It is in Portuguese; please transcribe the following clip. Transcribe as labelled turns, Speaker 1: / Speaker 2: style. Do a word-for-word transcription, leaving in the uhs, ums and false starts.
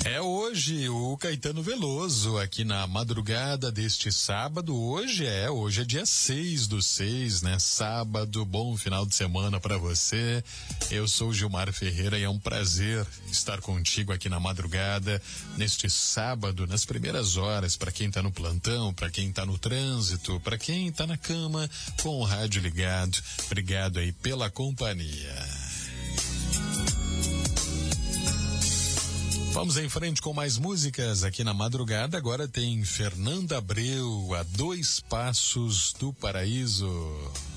Speaker 1: É hoje o Caetano Veloso aqui na madrugada deste sábado. Hoje é, hoje é dia seis do seis, né? Sábado, bom final de semana para você. Eu sou o Gilmar Ferreira e é um prazer estar contigo aqui na madrugada neste sábado, nas primeiras horas, para quem tá no plantão, para quem tá no trânsito, para quem tá na cama com o rádio ligado. Obrigado aí pela companhia. Vamos em frente com mais músicas aqui na madrugada. Agora tem Fernanda Abreu, A Dois Passos do Paraíso.